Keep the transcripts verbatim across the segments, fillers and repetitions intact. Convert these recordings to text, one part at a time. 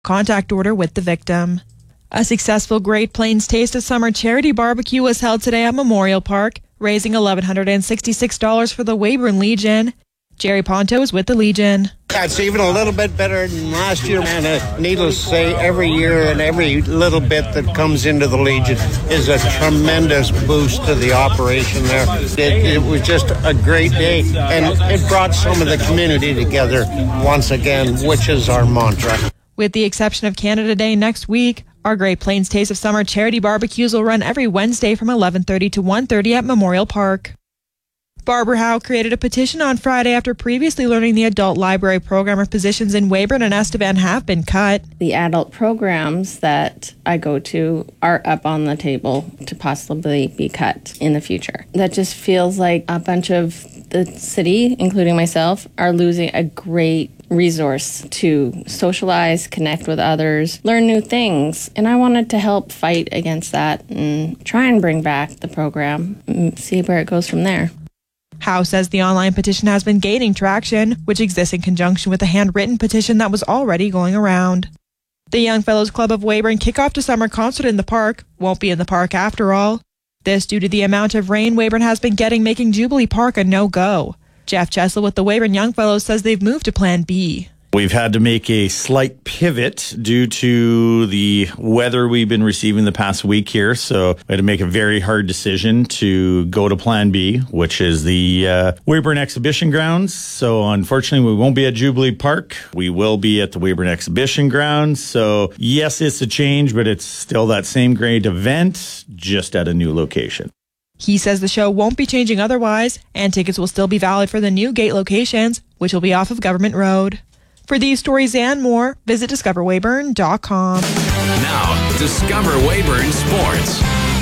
contact order with the victim. A successful Great Plains Taste of Summer charity barbecue was held today at Memorial Park, raising one thousand one hundred sixty-six dollars for the Weyburn Legion. Jerry Ponto is with the Legion. It's even a little bit better than last year, and uh, needless to say, every year and every little bit that comes into the Legion is a tremendous boost to the operation there. It, it was just a great day, and it brought some of the community together once again, which is our mantra. With the exception of Canada Day next week, our Great Plains Taste of Summer charity barbecues will run every Wednesday from eleven thirty to one thirty at Memorial Park. Barbara Howe created a petition on Friday after previously learning the adult library programmer positions in Weyburn and Estevan have been cut. The adult programs that I go to are up on the table to possibly be cut in the future. That just feels like a bunch of the city, including myself, are losing a great resource to socialize, connect with others, learn new things. And I wanted to help fight against that and try and bring back the program and see where it goes from there. Howe says the online petition has been gaining traction, which exists in conjunction with a handwritten petition that was already going around. The Young Fellows Club of Weyburn kickoff to summer concert in the park won't be in the park after all. This due to the amount of rain Weyburn has been getting, making Jubilee Park a no-go. Jeff Chesel with the Weyburn Young Fellows says they've moved to Plan B. We've had to make a slight pivot due to the weather we've been receiving the past week here. So we had to make a very hard decision to go to Plan B, which is the uh, Weyburn Exhibition Grounds. So unfortunately, we won't be at Jubilee Park. We will be at the Weyburn Exhibition Grounds. So yes, it's a change, but it's still that same great event, just at a new location. He says the show won't be changing otherwise, and tickets will still be valid for the new gate locations, which will be off of Government Road. For these stories and more, visit discover weyburn dot com. Now, Discover Weyburn Sports.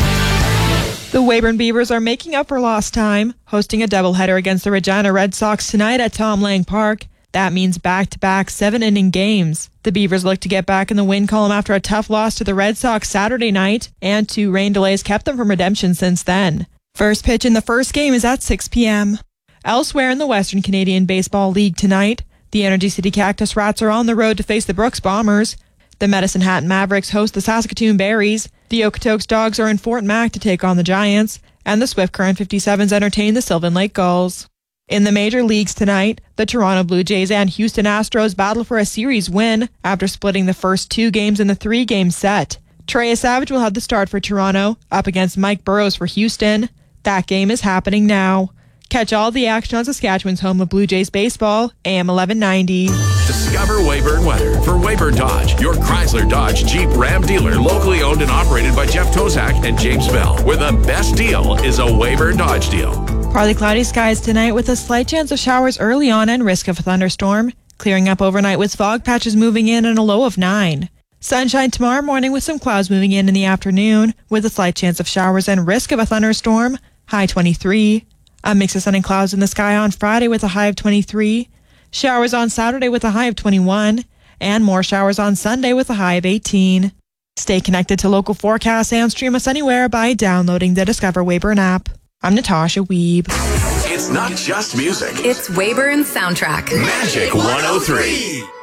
The Weyburn Beavers are making up for lost time, hosting a doubleheader against the Regina Red Sox tonight at Tom Lang Park. That means back-to-back seven-inning games. The Beavers look to get back in the win column after a tough loss to the Red Sox Saturday night, and two rain delays kept them from redemption since then. First pitch in the first game is at six p.m. Elsewhere in the Western Canadian Baseball League tonight, the Energy City Cactus Rats are on the road to face the Brooks Bombers. The Medicine Hat Mavericks host the Saskatoon Berries. The Okotoks Dogs are in Fort Mac to take on the Giants. And the Swift Current fifty-sevens entertain the Sylvan Lake Gulls. In the major leagues tonight, the Toronto Blue Jays and Houston Astros battle for a series win after splitting the first two games in the three-game set. Trey Savage will have the start for Toronto, up against Mike Burrows for Houston. That game is happening now. Catch all the action on Saskatchewan's home of Blue Jays baseball, A M eleven ninety. Discover Weyburn weather for Weyburn Dodge, your Chrysler Dodge Jeep Ram dealer, locally owned and operated by Jeff Tozak and James Bell, where the best deal is a Weyburn Dodge deal. Partly cloudy skies tonight with a slight chance of showers early on and risk of a thunderstorm. Clearing up overnight with fog patches moving in and a low of nine. Sunshine tomorrow morning with some clouds moving in in the afternoon with a slight chance of showers and risk of a thunderstorm. High twenty-three. A mix of sun and clouds in the sky on Friday with a high of twenty-three. Showers on Saturday with a high of twenty-one. And more showers on Sunday with a high of eighteen. Stay connected to local forecasts and stream us anywhere by downloading the Discover Weyburn app. I'm Natasha Weeb. It's not just music. It's Weyburn's soundtrack. Magic one oh three.